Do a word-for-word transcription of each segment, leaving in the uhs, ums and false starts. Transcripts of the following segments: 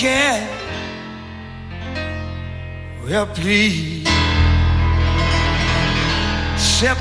Can, well, please set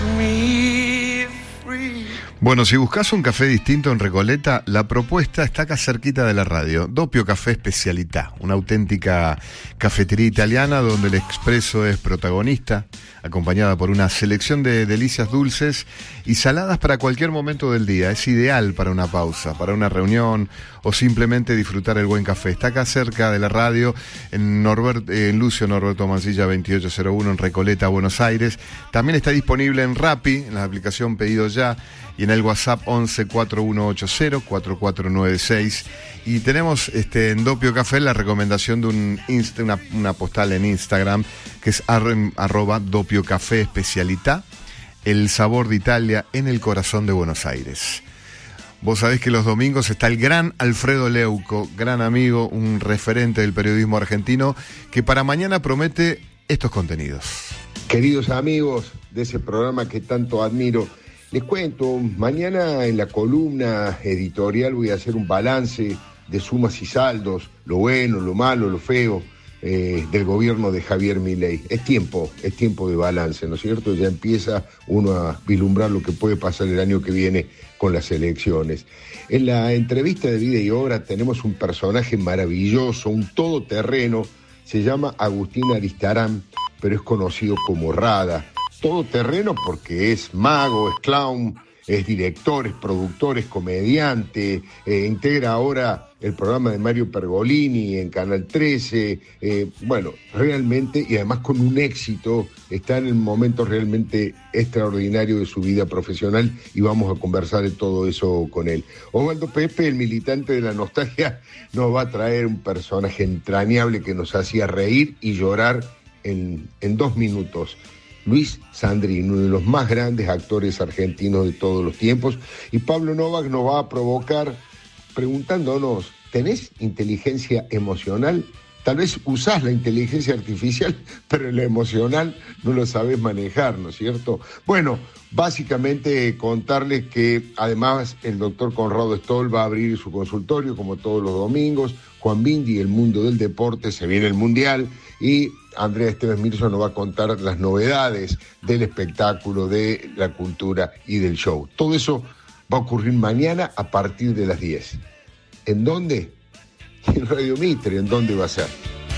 me free. Bueno, si buscas un café distinto en Recoleta, la propuesta está acá cerquita de la radio. Doppio Café Specialità, una auténtica cafetería italiana donde el expreso es protagonista, acompañada por una selección de delicias dulces y saladas para cualquier momento del día. Es ideal para una pausa, para una reunión o simplemente disfrutar el buen café. Está acá cerca de la radio, en, Norbert, en Lucio Norberto Mancilla veintiocho cero uno, en Recoleta, Buenos Aires. También está disponible en Rappi, en la aplicación Pedido Ya, y en el WhatsApp once cuatro uno ocho cero cuatro cuatro nueve seis. Y tenemos este, en Doppio Café la recomendación de un insta, una, una postal en Instagram que es ar, arroba Doppio Café Specialità, el sabor de Italia en el corazón de Buenos Aires. Vos sabés que los domingos está el gran Alfredo Leuco, gran amigo, un referente del periodismo argentino, que para mañana promete estos contenidos. Queridos amigos de ese programa que tanto admiro, les cuento, mañana en la columna editorial voy a hacer un balance de sumas y saldos, lo bueno, lo malo, lo feo, eh, del gobierno de Javier Milei. Es tiempo, es tiempo de balance, ¿no es cierto? Ya empieza uno a vislumbrar lo que puede pasar el año que viene con las elecciones. En la entrevista de Vida y Obra tenemos un personaje maravilloso, un todoterreno, se llama Agustín Aristarán, pero es conocido como Rada. Todoterreno porque es mago, es clown, es director, es productor, es comediante, eh, integra ahora el programa de Mario Pergolini en Canal trece, eh, bueno, realmente, y además con un éxito, está en el momento realmente extraordinario de su vida profesional y vamos a conversar de todo eso con él. Osvaldo Pepe, el militante de la nostalgia, nos va a traer un personaje entrañable que nos hacía reír y llorar en, en dos minutos. Luis Sandrini, uno de los más grandes actores argentinos de todos los tiempos, y Pablo Novak nos va a provocar preguntándonos, ¿tenés inteligencia emocional? Tal vez usás la inteligencia artificial, pero la emocional no lo sabés manejar, ¿no es cierto? Bueno, básicamente contarles que además el doctor Conrado Stoll va a abrir su consultorio como todos los domingos, Juan Bindi, el mundo del deporte, se viene el Mundial, y Andrea Esteves Mirso nos va a contar las novedades del espectáculo, de la cultura y del show. Todo eso va a ocurrir mañana a partir de las diez. ¿En dónde? En Radio Mitre. ¿En dónde va a ser?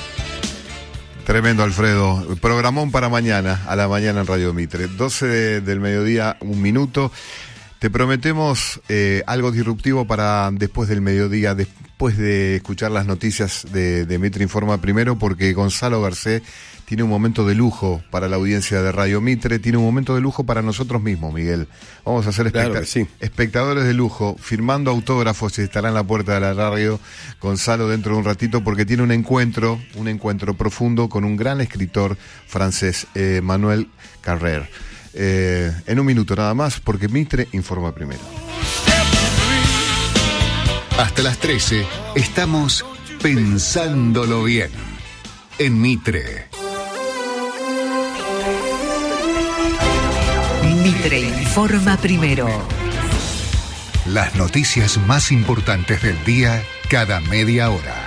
Tremendo, Alfredo. Programón para mañana, a la mañana en Radio Mitre. doce de, del mediodía, un minuto. Te prometemos eh, algo disruptivo para después del mediodía, después de escuchar las noticias de, de Mitre Informa Primero, porque Gonzalo Garcés tiene un momento de lujo para la audiencia de Radio Mitre, tiene un momento de lujo para nosotros mismos, Miguel. Vamos a ser especta- claro sí. espectadores de lujo, firmando autógrafos, y estará en la puerta de la radio Gonzalo dentro de un ratito, porque tiene un encuentro, un encuentro profundo con un gran escritor francés, eh, Manuel Carrère. Eh, en un minuto nada más, porque Mitre Informa Primero. Hasta las trece estamos pensándolo bien en Mitre. Mitre Informa Primero. Las noticias más importantes del día cada media hora.